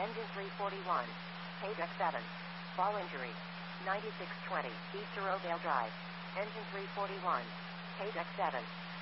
Engine 341. Page X7. Ball injury. 9620 East Rodale Drive. Engine 341. Page X7.